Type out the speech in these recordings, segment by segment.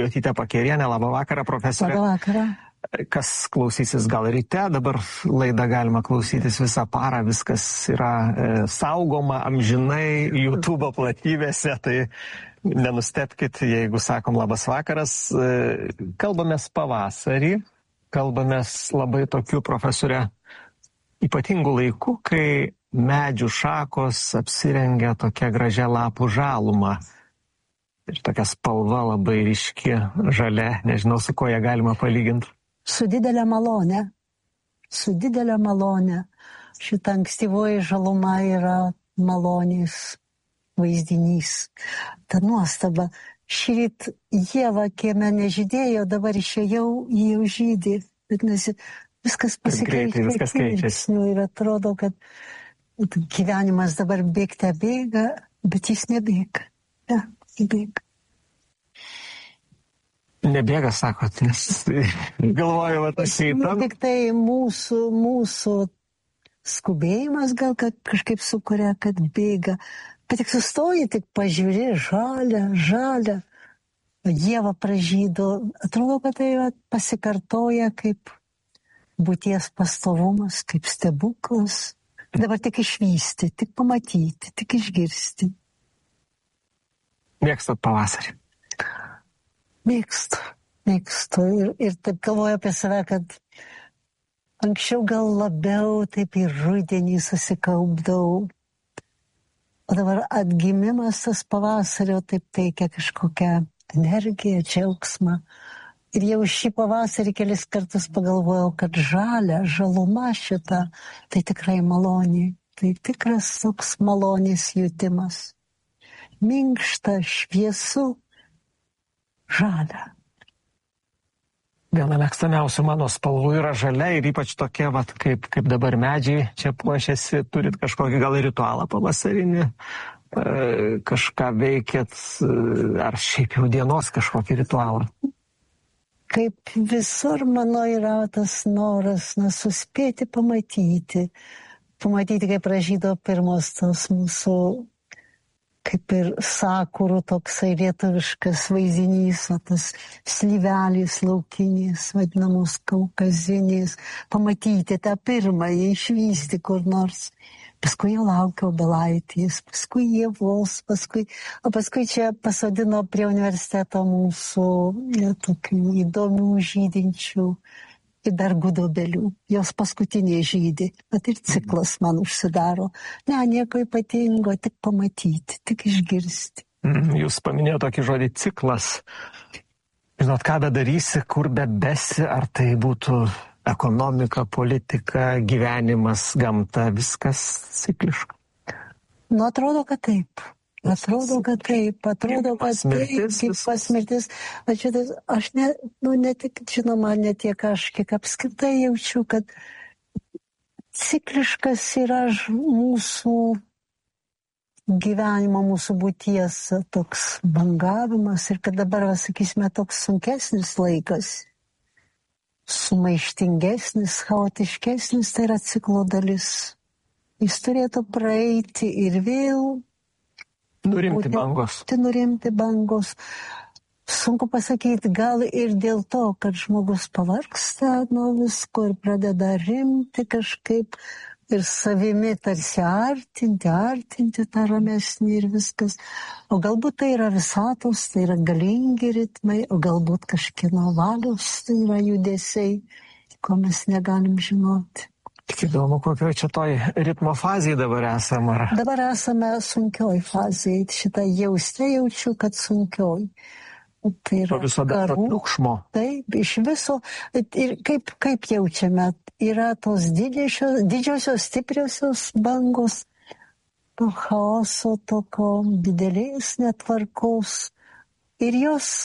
Daujotytė Pakerienė. Labą vakarą, profesorė. Labą vakarą. Kas klausysis gal ryte, dabar laidą galima klausytis visą parą, viskas yra saugoma amžinai YouTube platybėse, tai nenustebkit, jeigu sakom labas vakaras. Kalbamės pavasarį, kalbamės labai tokiu, profesorė, ypatingų laikų, kai medžių šakos apsirengia tokia gražia lapų žaluma. Ir tokia spalva labai ryški, žalia, nežinau, su ko ją galima palyginti. Su didelė malonė. Su didelė malonė. Šitą ankstyvoji žaluma yra malonės vaizdinys. Ta nuostaba. Šįryt ieva kieme nežydėjo, dabar išėjau, jį jau žydė. Vadinasi, viskas pasikeičia. Viskas keičiasi. Ir atrodo, kad gyvenimas dabar bėgte bėga, bet jis nebėga. Ja, nebėga. Nebėga, sakot, nes galvoju, va tas įtam. Tik tai mūsų skubėjimas gal kažkaip sukuria, kad bėga. Bet tik sustoji, tik pažiūri, žalia. Ieva pražydo. Atrodo, kad tai pasikartoja kaip būties pastovumas, kaip stebuklas. Dabar tik išvysti, tik pamatyti, tik išgirsti. Mėgstat pavasarį? Mėgstu. Ir taip galvoju apie save, kad anksčiau gal labiau taip į rudenį susikaupdavau. O dabar atgimimas tas pavasario taip teikia kažkokią energiją, džiaugsmą. Ir jau šį pavasarį kelis kartus pagalvojau, kad žaluma šita, tai tikrai malonė. Tai tikras toks malonės jutimas. Minkšta, šviesu. Žalia. Viena mėgstamiausių mano spalvų yra žalia ir ypač tokia, vat, kaip dabar medžiai čia puošiasi, turit kažkokį gal ritualą pavasarinį, kažką veikėt, ar šiaip jau dienos kažkokį ritualą? Kaip visur mano yra tas noras, suspėti pamatyti, kaip pražydo pirmos tos mūsų kaip ir sakurų toksai lietuviškas vaizdinys, o tas slyvelis laukinės, vadinamos kaukazinės, pamatyti tą pirmąją, išvysti kur nors. Paskui jau laukiau belaitės, paskui ievos, o paskui čia pasodino prie universiteto mūsų tokių įdomių žydinčių ir dar gudobelių. Jos paskutinė žydė, bet ir ciklas man užsidaro. Ne, nieko ypatingo, tik pamatyti, tik išgirsti. Jūs paminėjote tokį žodį ciklas. Žinot, ką bedarysi, kur bebesi, ar tai būtų ekonomika, politika, gyvenimas, gamta, viskas cikliška? Atrodo, kad taip. Atrodo, kad taip, kaip pasmirtis. Aš ne tik, žinoma, ne tiek aš, kiek apskritai jaučiu, kad cikliškas yra mūsų gyvenimo, mūsų būties toks bangavimas ir kad dabar, sakysime, toks sunkesnis laikas, sumaištingesnis, chaotiškesnis, tai yra ciklo dalis. Jis turėtų praeiti ir vėl nurimti bangos. Sunku pasakyti, gal ir dėl to, kad žmogus pavargsta nuo visko ir pradeda rimti kažkaip ir savimi tarsi artinti tą ramesnį ir viskas. O galbūt tai yra visatos, tai yra galingi ritmai, o galbūt kažkieno valios, tai yra judesiai, ko mes negalim žinoti. Tik įdomu, kokioje čia toj ritmo fazėje dabar esame. Dabar esame sunkioj fazėje. Šitą jaučiu, kad sunkioj. Tai yra viso triukšmo. Taip, iš viso. Ir kaip jaučiame, yra tos didžiosios, stipriosios bangos, to chaoso, tokio didelės netvarkos. Ir jos,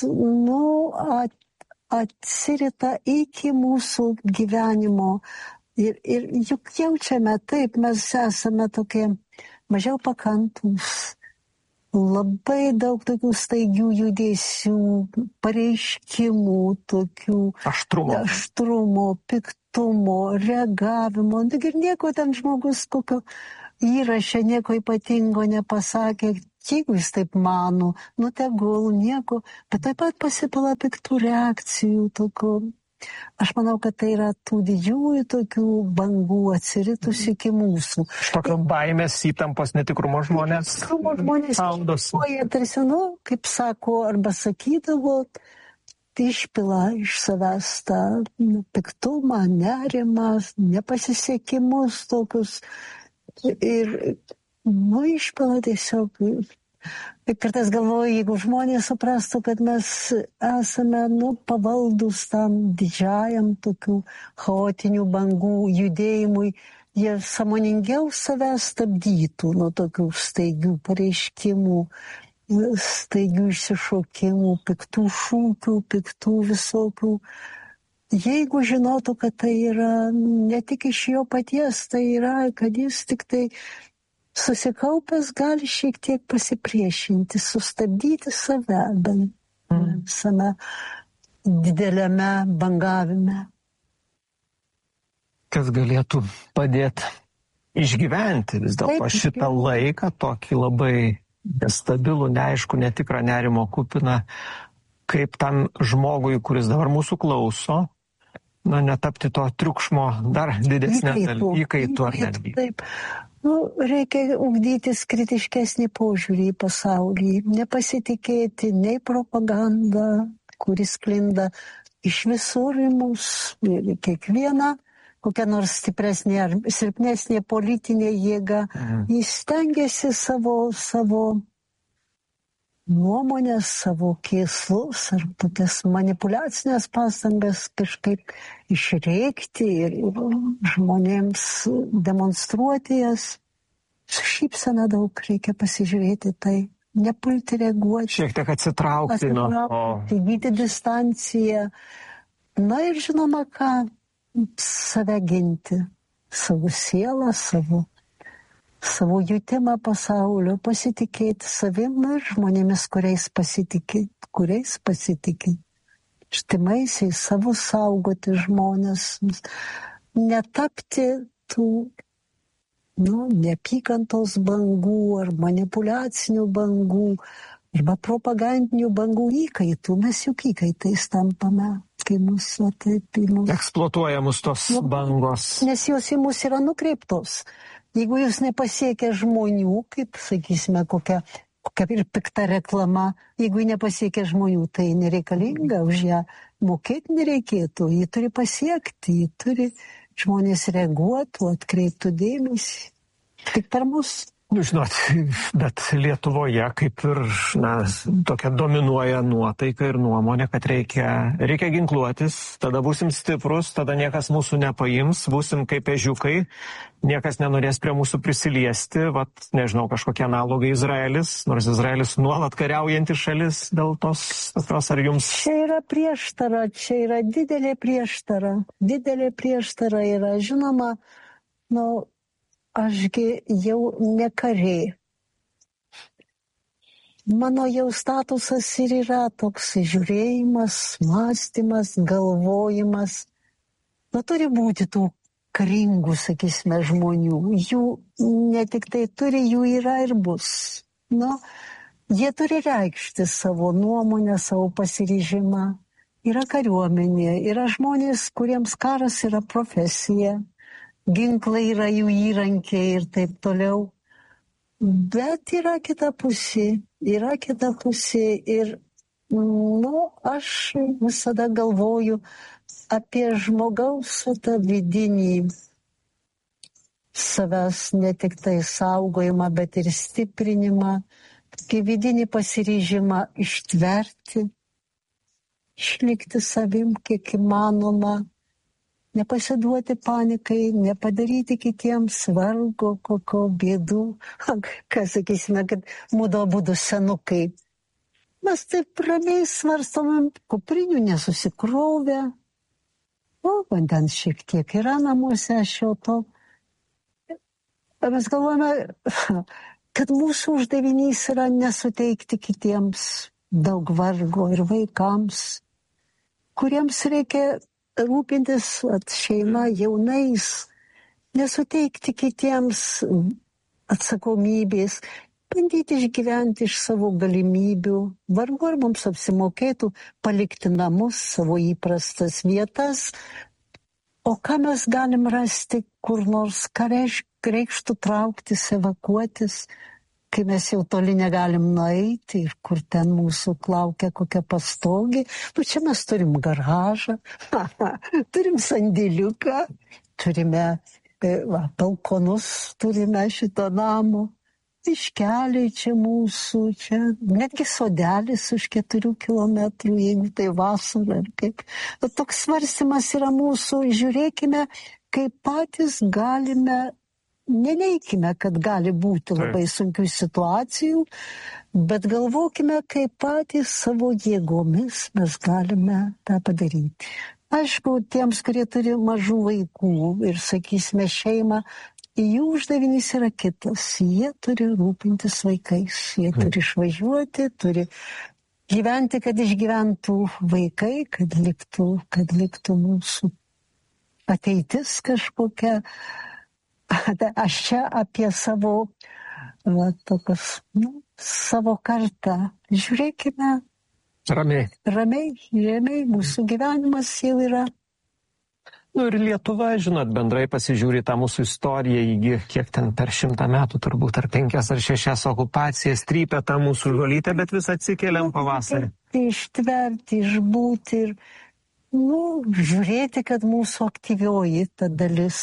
atsirita iki mūsų gyvenimo. Ir juk jaučiame taip, mes esame tokie mažiau pakantus, labai daug tokių staigių judesių, pareiškimų, tokių aštrumo, piktumo, reagavimo. Ir nieko ten žmogus kokio įraše nieko ypatingo nepasakė, jeigu jis taip mano, nu tegul, nieko, bet taip pat pasipila piktų reakcijų, tokių. Aš manau, kad tai yra tų didžiųjų tokių bangų atsiritusių iki mūsų. Iš tokio baimės, įtampos, netikrumo žmonės šaudosi. O jie tarsi, nu, kaip sako, arba sakydavo, išpila iš savęs tą piktumą, nerimą, nepasisekimus tokius. Ir, nu, išpila tiesiog. Ir kartais galvoju, jeigu žmonės suprastų, kad mes esame, nu, pavaldus tam didžiajam tokių chaotinių bangų judėjimui, jie sąmoningiau savęs stabdytų nuo tokių staigių pareiškimų, staigių išsišokimų, piktų šūkių, piktų visokių. Jeigu žinotų, kad tai yra ne tik iš jo paties, tai yra, kad jis tik tai susikaupęs gali šiek tiek pasipriešinti, sustabdyti save, bent visame dideliame bangavime. Kas galėtų padėti išgyventi vis dėlto šitą laiką, tokį labai nestabilų, neaišku, netikrą, nerimo kupiną, kaip tam žmogui, kuris dabar mūsų klauso, na, netapti to triukšmo dar didesnė įkaitų ar netgi. Taip. Nu, reikia ugdytis kritiškesnį požiūrį į pasaulį, nepasitikėti nei propaganda, kuris sklinda iš visur į mus, ir kiekviena kokia nors stipresnė ar silpnesnė politinė jėga, jis stengiasi savo nuomonės, savo kėslus ar tokias manipuliacinės pastangas kažkaip išreikti ir žmonėms demonstruoti jas. Su šypsena daug reikia pasižiūrėti tai, nepulti reaguoti. Šiek tiek atsitraukti nuo. Įgyti distanciją. Na ir žinoma, ką save ginti, savo sielą, savo jutimą pasaulio, pasitikėti savim ir žmonėmis, kuriais pasitikė. Štimaisiais savo saugoti žmonės, netapti tų, neapykantos bangų ar manipuliacinių bangų arba propagandinių bangų įkaitų. Mes juk įkaitais tampame, kai mūsų taip į mūsų. Eksploatuoja mus tos bangos. Nes jos į mus yra nukreiptos. Jeigu jūs nepasiekia žmonių, kaip, sakysime, kokia ir pikta reklama, jeigu nepasiekia žmonių, tai nereikalinga, už ją mokėti nereikėtų, jį turi pasiekti, jį turi žmonės reaguotų, atkreiptų dėmesį. Tik per mus. Žinot, bet Lietuvoje kaip ir, tokia dominuoja nuotaika ir nuomonė, kad reikia ginkluotis, tada būsim stiprus, tada niekas mūsų nepaims, būsim kaip ežiukai, niekas nenorės prie mūsų prisiliesti, nežinau, kažkokie analogai Izraelis, nors Izraelis nuolat kariaujanti šalis dėl tos, ar jums... Čia yra prieštara, čia yra didelė prieštara yra, žinoma, ašgi jau ne kariai. Mano jau statusas ir yra toks žiūrėjimas, mąstymas, galvojimas. Turi būti tų karingų, sakysime, žmonių. Jų ne tik tai turi, jų yra ir bus. Jie turi reikšti savo nuomonę, savo pasiryžimą. Yra kariuomenė, yra žmonės, kuriems karas yra profesija. Ginklai yra jų įrankiai ir taip toliau. Bet yra kita pusė ir, aš visada galvoju apie žmogaus tą vidinį savęs ne tik tai saugojimą, bet ir stiprinimą, tokį vidinį pasiryžimą ištverti, išlikti savim kiek įmanoma, nepasiduoti panikai, nepadaryti kitiems vargo, kokio bėdų, sakysime, kad mūdo būdų senukai. Mes taip ramiai svarstomėm, kuprinių nesusikrovę, vandens šiek tiek yra namuose šio to. Mes galvojame, kad mūsų uždavinys yra nesuteikti kitiems daug vargo ir vaikams, kuriems reikia rūpintis šeima jaunais, nesuteikti kitiems atsakomybės, bandyti išgyventi iš savo galimybių. Vargu ar mums apsimokėtų palikti namus, savo įprastas vietas. O ką mes galim rasti kur nors, ką reikštų trauktis, evakuotis, kai mes jau toli negalim nueiti ir kur ten mūsų laukia kokia pastogė. Čia mes turim garažą, turim sandėliuką, turime balkonus, turime šito namo. Iškeliai čia mūsų, čia netgi sodelis už 4 kilometrų, jeigu tai vasara. Toks svarstymas yra mūsų, žiūrėkime, kaip patys galime, neneikime, kad gali būti labai sunkių situacijų, bet galvokime, kaip patys savo jėgomis mes galime tą padaryti. Aišku, tiems, kurie turi mažų vaikų ir, sakysime, šeimą, jų uždavinys yra kitas. Jie turi rūpintis vaikais, jie turi išvažiuoti, turi gyventi, kad išgyventų vaikai, kad liktų mūsų ateitis kažkokia. Aš čia apie savo, savo kartą. Žiūrėkime. Ramiai, mūsų gyvenimas jau yra. Ir Lietuva, žinot, bendrai pasižiūri tą mūsų istoriją, kiek ten per 100 metų turbūt, ar 5 ar 6 okupacijas, trypia tą mūsų žolytę, bet vis atsikeliam pavasarį. Ištverti, išbūti ir, žiūrėti, kad mūsų aktyvioji ta dalis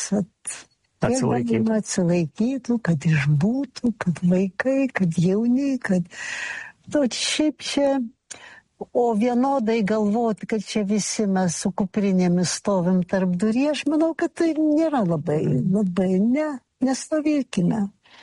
atsilaikytų, kad išbūtų, kad vaikai, kad jauni, kad šiaip čia. O vienodai galvoti, kad čia visi mes su kuprinėmis stovim tarp durų, aš manau, kad tai nėra labai, nestovėkime.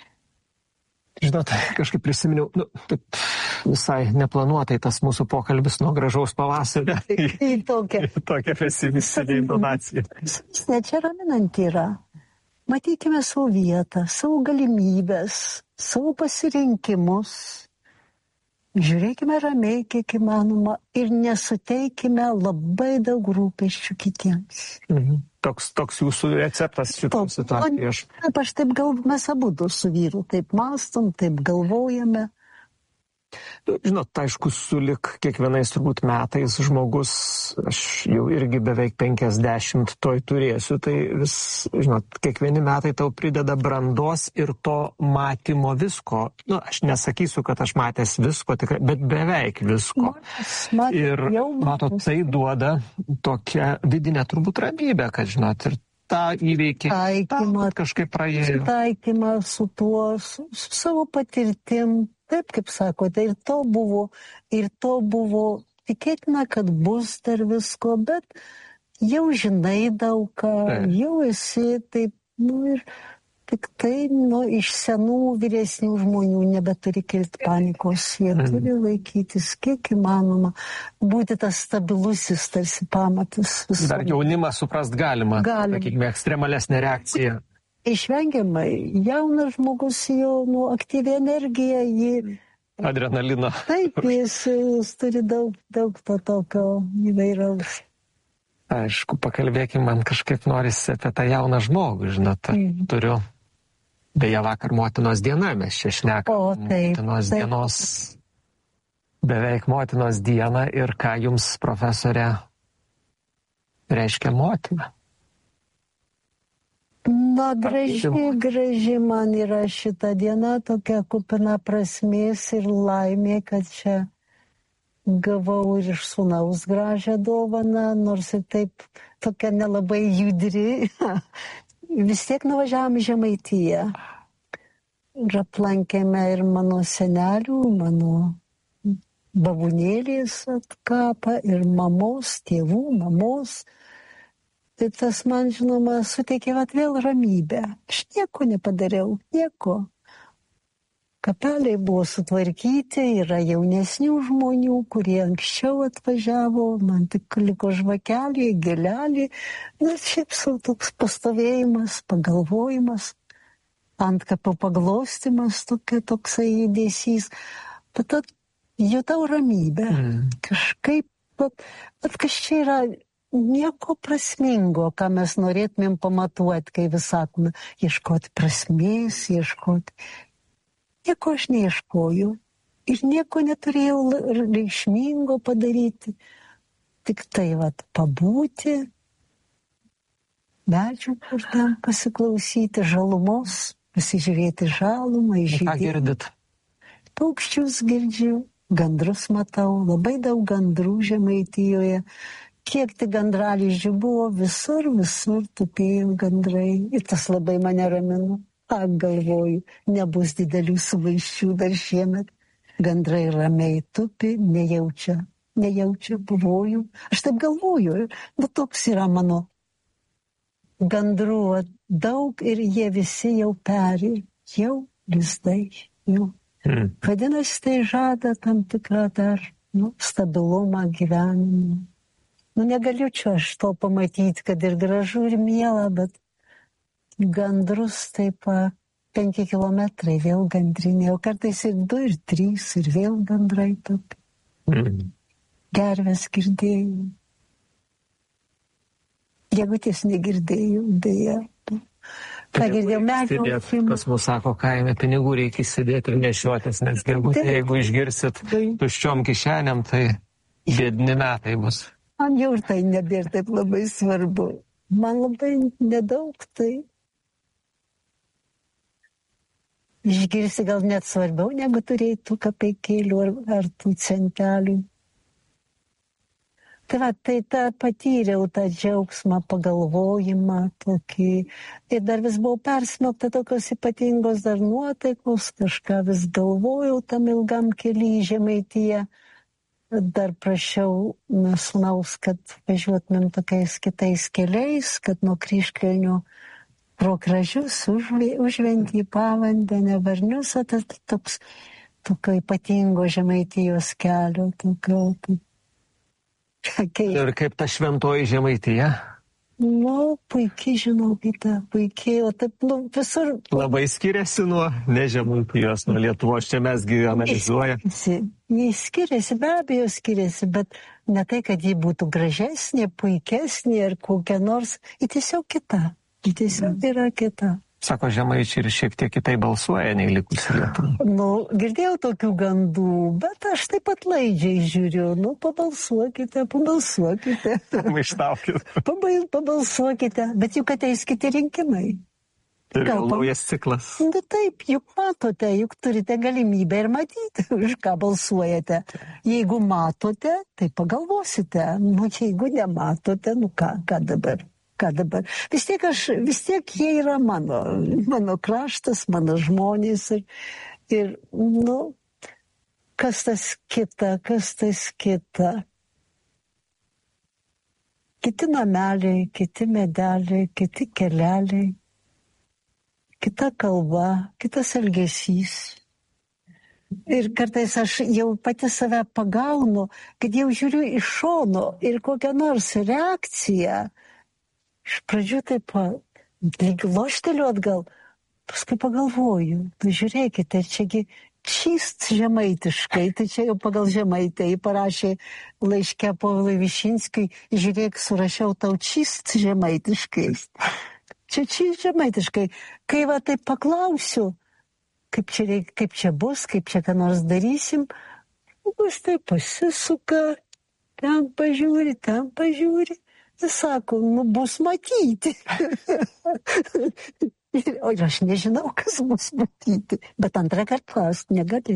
Žinot, kažkaip prisiminiau, taip visai neplanuotai tas mūsų pokalbis nuo gražaus pavasario. Tokia pesimistinė intonacija. Ne, čia raminant yra. Matykime savo vietą, savo galimybės, savo pasirinkimus. Žiūrėkime ramiai, kiek įmanoma, ir nesuteikime labai daug rūpesčių kitiems. Toks jūsų receptas šitos situacijos. Aš taip mes abudu su vyru taip mąstom, taip galvojame. Žinot, aišku, sulik kiekvienais turbūt metais žmogus, aš jau irgi beveik 50 toj turėsiu, tai vis, žinot, kiekvieni metai tau prideda brandos ir to matymo visko. Aš nesakysiu, kad aš matęs visko, tikrai, bet beveik visko. Ir, matot, tai duoda tokią vidinę turbūt ramybę, kad, žinot, ir tą įveikį, kažkaip praėjo. Taikymą su tuo, su savo patirtim. Taip, kaip sakote, ir to buvo, tikėtina, kad bus dar visko, bet jau žinai daug ką, jau esi taip, ir tik tai, iš senų vyresnių žmonių nebeturi kilti panikos, jie turi laikytis, kiek įmanoma, būti tas stabilusis tarsi pamatas. Dar jaunimą suprast galima. Sakykime, ekstremalesnė reakcija. Išvengiamai, jaunas žmogus, jo aktyvi energija, adrenalino. Taip, jis turi daug to tokio įvairaus. Aišku, pakalbėkime, man kažkaip norisi apie tą jauną žmogų, žinot, turiu, beje, vakar motinos diena, mes čia šnekam, motinos dienos, beveik motinos diena, ir ką jums, profesorė, reiškia motina? Graži man yra šita diena, tokia kupina prasmės ir laimė, kad čia gavau ir iš sūnaus gražią dovaną, nors ir taip tokia nelabai judri. Vis tiek nuvažiavom į Žemaitiją. Ir aplankėme ir mano senelių, mano babunėlės kapą, ir mamos, tėvų, mamos. Tai tas man, žinoma, suteikė vėl ramybę. Aš nieko nepadariau, nieko. Kapeliai buvo sutvarkyti, yra jaunesnių žmonių, kurie anksčiau atvažiavo, man tik liko žvakelį, gėlelį. Šiaip sau toks pastovėjimas, pagalvojimas, antkapio paglostimas, toksai judesys. Bet jutau ramybę. Kažkaip, bet kas čia yra nieko prasmingo, ką mes norėtumėm pamatuoti, kai vis sakome, ieškoti prasmės, ieškoti. Nieko aš neieškojau ir nieko neturėjau reikšmingo padaryti. Tik tai pabūti, medžių kur ten pasiklausyti, žalumos, pasižiūrėti žalumą, Ką žydėti. girdit? Paukščius girdžiu, gandrus matau, labai daug gandrų Žemaitijoje. Kiek tik gandralizdžių buvo, visur tupėjo gandrai. Ir tas labai mane ramino. Galvoju, nebus didelių sumaiščių dar šiemet. Gandrai ramiai tupi, nejaučia pavojų. Aš taip galvoju, bet toks yra mano gandrų daug ir jie visi jau peri, jau lizdai, jau. Vadinasi, tai žada tam tikrą dar stabilumą gyvenimą. Negaliu čia aš to pamatyti, kad ir gražu, ir miela, bet gandrus taip 5 kilometrai vėl gandrinė, o kartais ir 2, ir 3, ir vėl gandrai taip. Gerves girdėjau. Jėgutės negirdėjau, dėja. Ką girdėjau, medžio. Pas mus sako, kaime pinigų reikia įsidėti ir nešiotis, nes gegutė, jeigu išgirsit tuščiom kišenėm, tai bėdni metai bus. Man jau ir tai nebėra taip labai svarbu. Man labai nedaug tai. Išgirsi gal net svarbiau, negu turėtų kapeikėlių ar tų centelių. Tai patyriau tą džiaugsmą, pagalvojimą tokį. Ir dar vis buvau persmelkta tokios ypatingos dar nuotaikos, kažką vis galvojau tam ilgam kely į Žemaitiją. Dar prašiau sūnaus, kad važiuotumėm tokiais kitais keliais, kad nuo Kryžkalnio pro Kražius užventi į Pavandenę, Varnius, o tas tokio ypatingo Žemaitijos kelio, tokio. Ir kaip ta šventoji Žemaitija? Puikiai, žinokite, puikiai, o taip, visur. Labai skiriasi nuo nežemaitijos, nuo Lietuvos, čia mesgi analizuoja. Jie skiriasi, be abejo skiriasi, bet ne tai, kad ji būtų gražesnė, puikesnė ar kokia nors, ji tiesiog kita, ji tiesiog yra kita. Sako, žemaičiai ir šiek tiek kitai balsuoja, nei likusi Lietuva. Girdėjau tokių gandų, bet aš taip pat laidžiai žiūriu. Pabalsuokite. Maištaukit. Pabalsuokite, bet juk ateis kiti rinkimai. Ir vėl naujas ciklas. Taip, juk matote, juk turite galimybę ir matyti, už ką balsuojate. Jeigu matote, tai pagalvosite. Jeigu nematote, ką dabar? Vis tiek jie yra mano kraštas, mano žmonės ir kas tas kita. Kiti nameliai, kiti medeliai, kiti keleliai, kita kalba, kitas elgesys. Ir kartais aš jau pati save pagaunu, kad jau žiūriu iš šono ir kokią nors reakciją. Iš pradžių taip lošteliu atgal, paskui pagalvoju, žiūrėkite, čiagi čist žemaitiškai, tai čia jau pagal Žemaitę, jį parašė laiške Povilui Višinskiui, žiūrėk, surašiau tau čist žemaitiškai. Čia čist žemaitiškai. Kai taip paklausiu, kaip čia bus, kaip čia ką nors darysim, bus taip pasisuka, ten pažiūri. Jis sako, bus matyti. O aš nežinau, kas bus matyti. Bet antrą kartą klausti negali.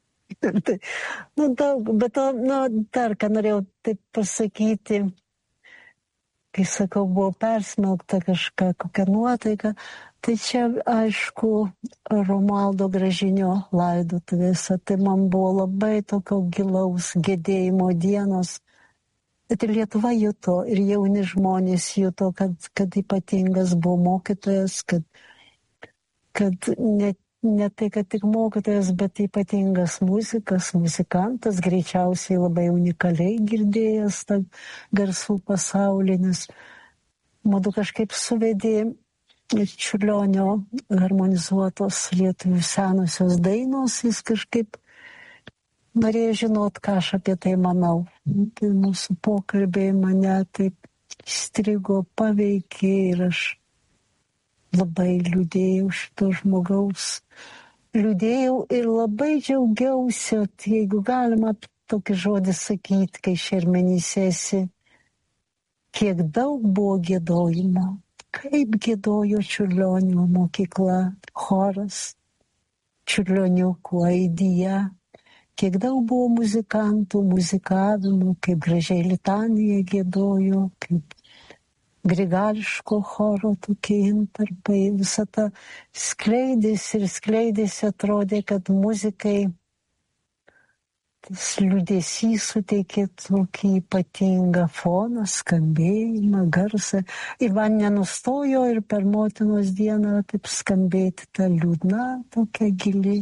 Bet dar ką norėjau taip pasakyti, kai sakau, buvo persmelkta kažką, kokią nuotaiką, tai čia, aišku, Romualdo Gražinio laidotuvėse, tai man buvo labai tokio gilaus gedėjimo dienos. Bet ir Lietuva juto, ir jauni žmonės juto, kad ypatingas buvo mokytojas, kad ne tai, kad tik mokytojas, bet ypatingas muzikantas, greičiausiai labai unikaliai girdėjęs tą garsų pasaulį, nes modu kažkaip suvedė Čiurlionio harmonizuotos lietuvių senosios dainos, jis kažkaip norėjau žinot, ką aš apie tai manau. Tai mūsų pokalbiai mane taip įstrigo, paveikė ir aš labai liūdėjau šito žmogaus liūdėjau ir labai džiaugiausi, jeigu galima tokį žodį sakyti, kai šermenyse esi, kiek daug buvo giedojimo, kaip giedojo Čiurlionio mokykla, choras, Čiurlioniukų aidija, kiek daug buvo muzikantų, muzikavimų, kaip gražiai litanija giedojo, kaip grigališko choro tokie intarpai, visą tą skleidėsi, atrodė, kad muzikai tas liūdesys suteikė tokį ypatingą foną, skambėjimą, garsą. Ir man nenustojo ir per motinos dieną taip skambėti ta liūdna, tokia gili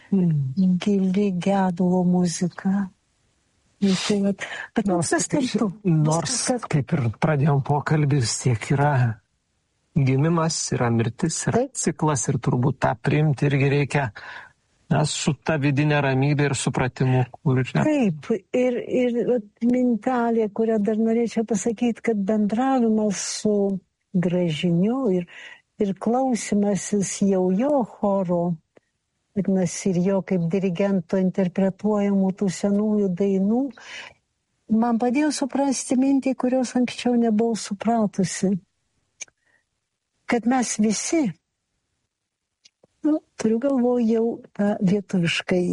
gedulo muzika. Bet nors, kaip ir pradėjom pokalbį, vis tiek yra gimimas, yra mirtis, yra ciklas ir turbūt tą priimti irgi reikia su ta vidinė ramybė ir supratimu, kur čia. Taip, ir mintelė, kurią dar norėčiau pasakyti, kad bendravimas su Gražiniu ir klausimasis jau jo choro, ir jo kaip dirigento interpretuojamų tų senųjų dainų, man padėjo suprasti mintį, kurios anksčiau nebuvau supratusi. Kad mes visi, turiu galvoje jau tą lietuviškai,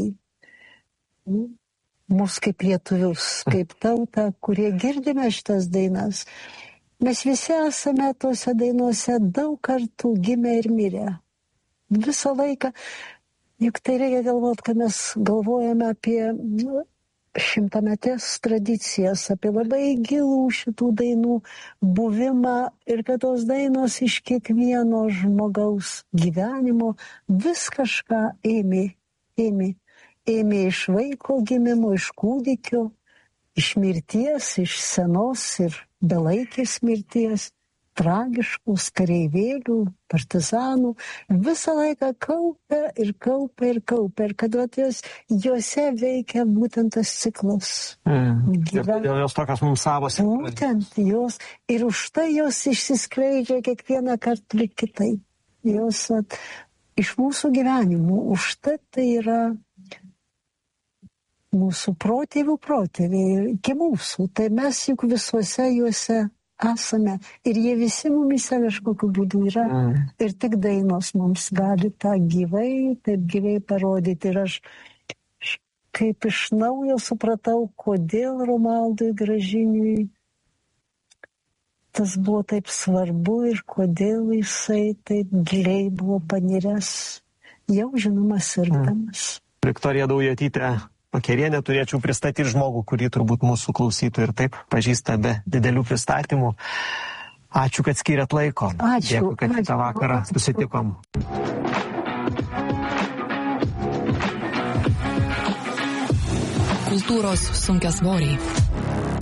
mus kaip lietuvius, kaip tautą, kurie girdime šitas dainas, mes visi esame tose dainuose daug kartų gimę ir mirę. Visą laiką. Juk tai reikia galvoti, kad mes galvojame apie šimtametės tradicijas, apie labai gilų šitų dainų buvimą ir kad tos dainos iš kiekvieno žmogaus gyvenimo vis kažką ėmė iš vaiko gimimo, iš kūdikio, iš mirties, iš senos ir belaikės mirties, tragiškus kareivėlių, partizanų, visą laiką kaupia, ir kad juose veikia būtent tas ciklas. Jos tokios mums savos. Būtent jos, ir už tai jos išsiskleidžia kiekvieną kartą lyg kitaip. Jos iš mūsų gyvenimų, už tai yra mūsų protėvių, iki mūsų, tai mes juk visuose juose esame. Ir jie visi mumise kažkokiu būdu yra. Ir tik dainos mums gali tą taip gyvai parodyti. Ir aš kaip iš naujo supratau, kodėl Romualdui Gražiniui tas buvo taip svarbu ir kodėl jisai taip giliai buvo paniręs, jau žinoma sirgdamas. Viktorija Daujotytė Pakerienė, turėčiau pristatyti žmogų, kurį turbūt mūsų klausytojai ir taip pažįsta be didelių pristatymų. Ačiū, kad skyrėt laiko. Ačiū. Dėkui, kad šitą vakarą susitikom. Kultūros sunkiasvoriai.